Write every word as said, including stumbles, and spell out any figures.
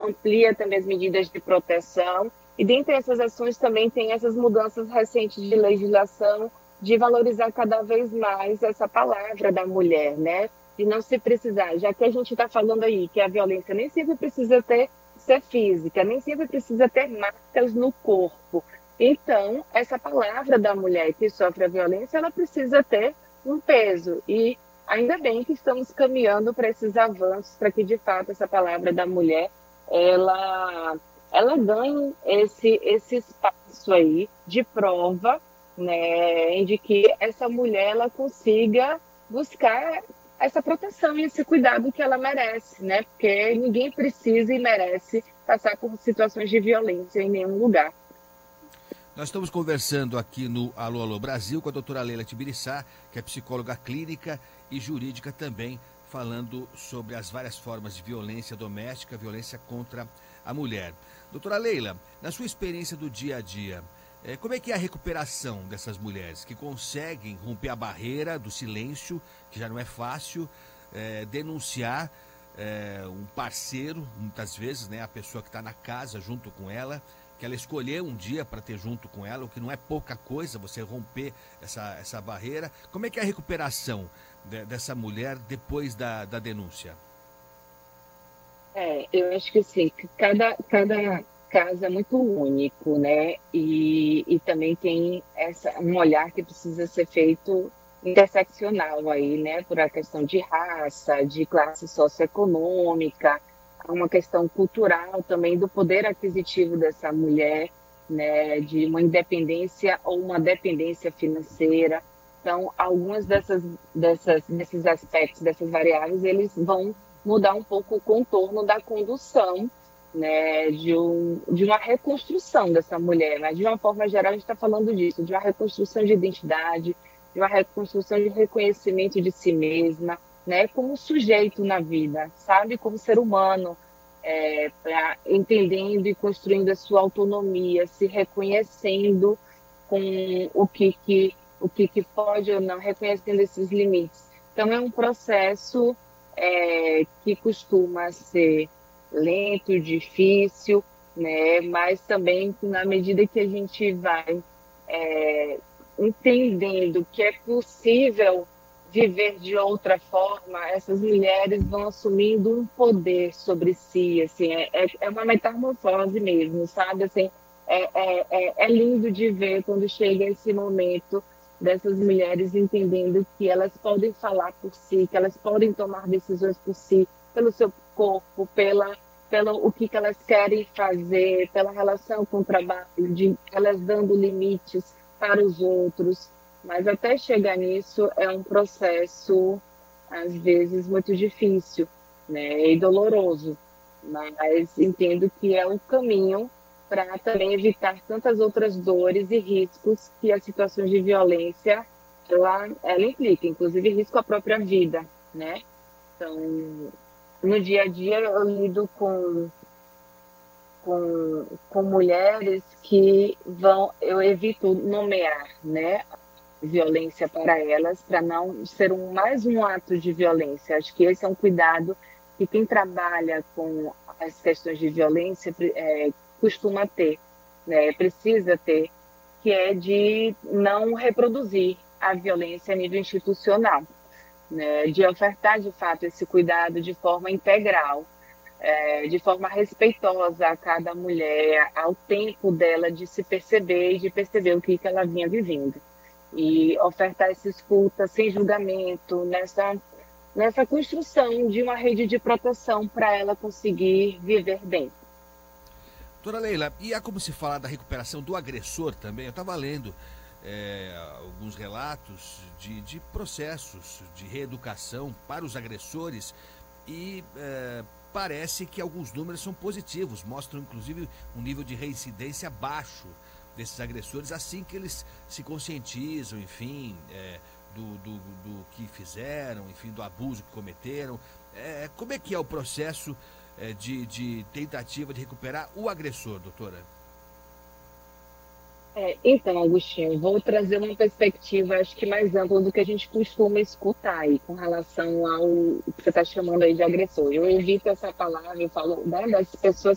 amplia também as medidas de proteção, e dentre essas ações também tem essas mudanças recentes de legislação, de valorizar cada vez mais essa palavra da mulher, né? De não se precisar, já que a gente está falando aí que a violência nem sempre precisa ter, ser física, nem sempre precisa ter marcas no corpo. Então, essa palavra da mulher que sofre a violência, ela precisa ter um peso. E ainda bem que estamos caminhando para esses avanços, para que de fato essa palavra da mulher ela, ela ganhe esse, esse espaço aí de prova, né, de que essa mulher ela consiga buscar essa proteção e esse cuidado que ela merece, né? Porque ninguém precisa e merece passar por situações de violência em nenhum lugar. Nós estamos conversando aqui no Alô Alô Brasil com a doutora Leila Tibiriçá, que é psicóloga clínica e jurídica também, falando sobre as várias formas de violência doméstica, violência contra a mulher. Doutora Leila, na sua experiência do dia a dia, é, como é que é a recuperação dessas mulheres que conseguem romper a barreira do silêncio, que já não é fácil, é, denunciar é, um parceiro, muitas vezes, né, a pessoa que está na casa junto com ela, que ela escolheu um dia para ter junto com ela, o que não é pouca coisa, você romper essa, essa barreira. Como é que é a recuperação de, dessa mulher depois da, da denúncia? É, eu acho que sim, que cada, cada caso é muito único, né? E, e também tem essa, um olhar que precisa ser feito interseccional aí, né? Por a questão de raça, de classe socioeconômica, uma questão cultural também do poder aquisitivo dessa mulher, né? De uma independência ou uma dependência financeira. Então, algumas dessas, dessas, desses aspectos, dessas variáveis, eles vão mudar um pouco o contorno da condução, né, de, um, de uma reconstrução dessa mulher, mas de uma forma geral a gente está falando disso, de uma reconstrução de identidade, de uma reconstrução de reconhecimento de si mesma, né, como sujeito na vida, sabe, como ser humano, é, pra, entendendo e construindo a sua autonomia, se reconhecendo com o que, que, o que, que pode ou não, reconhecendo esses limites. Então é um processo é, que costuma ser lento, difícil, né? Mas também na medida que a gente vai é, entendendo que é possível viver de outra forma, essas mulheres vão assumindo um poder sobre si, assim, é, é é uma metamorfose mesmo, sabe? Assim, é, é, é é lindo de ver quando chega esse momento dessas mulheres entendendo que elas podem falar por si, que elas podem tomar decisões por si, pelo seu corpo, pela, pelo o que, que elas querem fazer, pela relação com o trabalho, de elas dando limites para os outros. Mas até chegar nisso é um processo, às vezes, muito difícil, né, e doloroso. Mas entendo que é um caminho para também evitar tantas outras dores e riscos que as situações de violência ela, ela implica, inclusive risco à própria vida, né? Então, no dia a dia eu lido com, com, com mulheres que vão, eu evito nomear, né, violência para elas, para não ser um, mais um ato de violência. Acho que esse é um cuidado que quem trabalha com as questões de violência é, costuma ter, né, precisa ter, que é de não reproduzir a violência a nível institucional, né, de ofertar de fato esse cuidado de forma integral, é, de forma respeitosa a cada mulher, ao tempo dela de se perceber e de perceber o que, que ela vinha vivendo. E ofertar essa escuta sem julgamento, nessa, nessa construção de uma rede de proteção para ela conseguir viver bem. Doutora Leila, e há como se falar da recuperação do agressor também? Eu estava lendo é, alguns relatos de, de processos de reeducação para os agressores e é, parece que alguns números são positivos, mostram inclusive um nível de reincidência baixo desses agressores assim que eles se conscientizam, enfim, é, do, do, do que fizeram, enfim, do abuso que cometeram. É, como é que é o processo é, de, de tentativa de recuperar o agressor, doutora? É, então, Agostinho, vou trazer uma perspectiva, acho que mais ampla do que a gente costuma escutar aí, com relação ao que você está chamando aí de agressor. Eu evito essa palavra, eu falo, né, das pessoas